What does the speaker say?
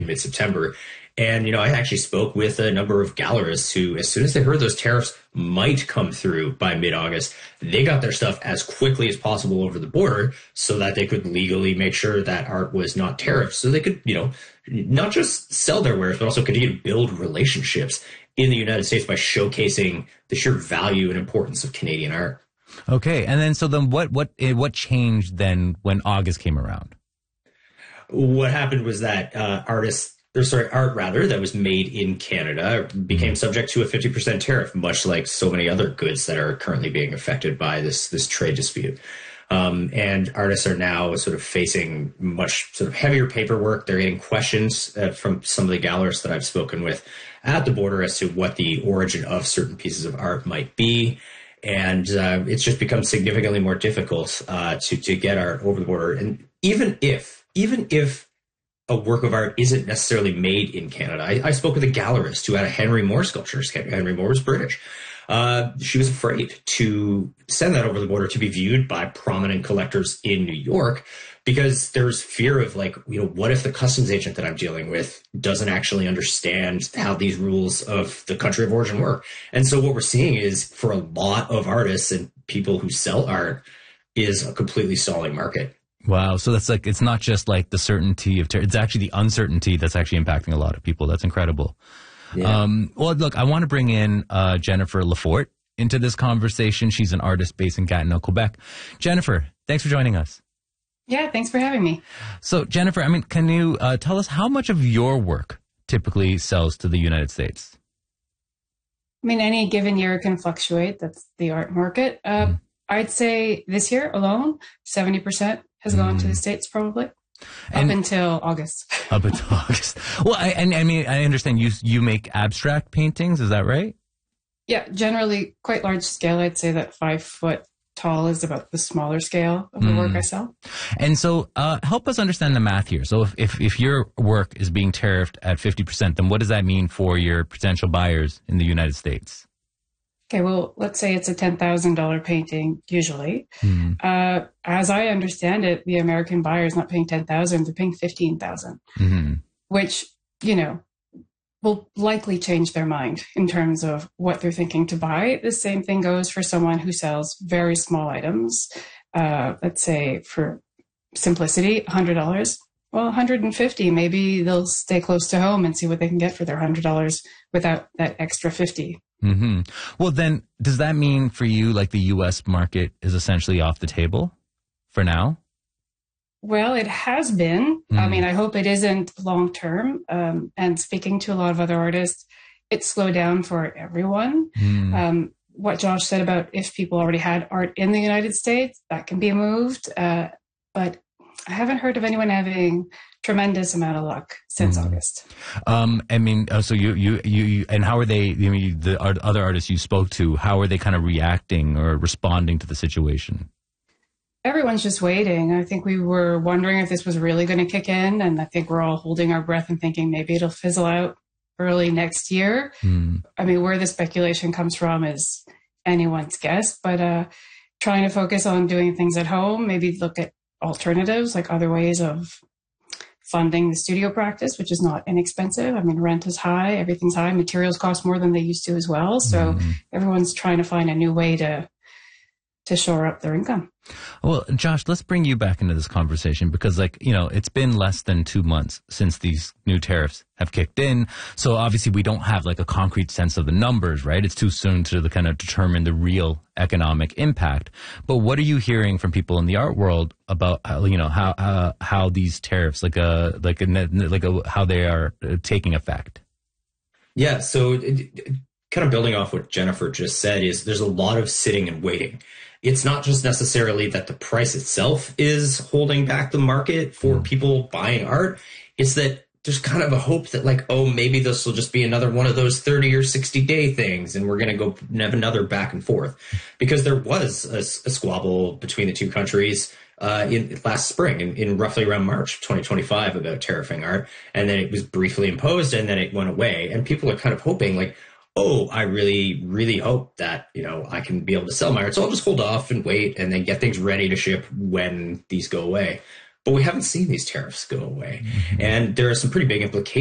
mid-September. And, I actually spoke with a number of gallerists who, as soon as they heard those tariffs might come through by mid-August, they got their stuff as quickly as possible over the border so that they could legally make sure that art was not tariffed. So they could, not just sell their wares, but also continue to build relationships in the United States by showcasing the sheer value and importance of Canadian art. Okay. And then, what changed then when August came around? What happened was that art that was made in Canada became subject to a 50% tariff, much like so many other goods that are currently being affected by this trade dispute. And artists are now sort of facing much sort of heavier paperwork. They're getting questions from some of the gallerists that I've spoken with at the border as to what the origin of certain pieces of art might be. And it's just become significantly more difficult to get art over the border. And even if a work of art isn't necessarily made in Canada. I spoke with a gallerist who had a Henry Moore sculpture. Henry Moore was British. She was afraid to send that over the border to be viewed by prominent collectors in New York because there's fear of what if the customs agent that I'm dealing with doesn't actually understand how these rules of the country of origin work. And so what we're seeing is for a lot of artists and people who sell art is a completely stalling market. Wow. So that's it's not just the certainty of it's actually the uncertainty that's actually impacting a lot of people. That's incredible. Yeah. Well, look, I want to bring in Jennifer Lafort into this conversation. She's an artist based in Gatineau, Quebec. Jennifer, thanks for joining us. Yeah, thanks for having me. So, Jennifer, can you tell us how much of your work typically sells to the United States? Any given year can fluctuate. That's the art market. I'd say this year alone, 70% has gone to the States probably. Up until August. Up until August. Well, I understand you make abstract paintings. Is that right? Yeah, generally quite large scale. I'd say that 5 foot tall is about the smaller scale of the work I sell. And so help us understand the math here. So if your work is being tariffed at 50%, then what does that mean for your potential buyers in the United States? Okay, well, let's say it's a $10,000 painting, usually. As I understand it, the American buyer is not paying $10,000, they're paying $15,000, which, will likely change their mind in terms of what they're thinking to buy. The same thing goes for someone who sells very small items. Let's say for simplicity, $100. Well, $150, maybe they'll stay close to home and see what they can get for their $100 without that extra $50. Well, then, does that mean for you, the U.S. market is essentially off the table for now? Well, it has been. I hope it isn't long term. And speaking to a lot of other artists, it's slowed down for everyone. What Josh said about if people already had art in the United States, that can be moved. But I haven't heard of anyone having tremendous amount of luck since August. So you and how are they, the other artists you spoke to, how are they kind of reacting or responding to the situation? Everyone's just waiting. I think we were wondering if this was really going to kick in, and I think we're all holding our breath and thinking maybe it'll fizzle out early next year. Where the speculation comes from is anyone's guess, but trying to focus on doing things at home, maybe look at alternatives, other ways of funding the studio practice, which is not inexpensive. Rent is high, everything's high, materials cost more than they used to as well. So everyone's trying to find a new way to shore up their income. Well, Josh, let's bring you back into this conversation because, it's been less than 2 months since these new tariffs have kicked in. So obviously we don't have a concrete sense of the numbers, right? It's too soon to kind of determine the real economic impact. But what are you hearing from people in the art world about, how these tariffs, how they are taking effect? Yeah. So kind of building off what Jennifer just said is there's a lot of sitting and waiting. It's not just necessarily that the price itself is holding back the market for people buying art. It's that there's kind of a hope that maybe this will just be another one of those 30 or 60 day things. And we're going to go have another back and forth because there was a squabble between the two countries in last spring in roughly around March of 2025 about tariffing art. And then it was briefly imposed and then it went away. And people are kind of hoping I really, really hope that, I can be able to sell my art. So I'll just hold off and wait and then get things ready to ship when these go away. But we haven't seen these tariffs go away. And there are some pretty big implications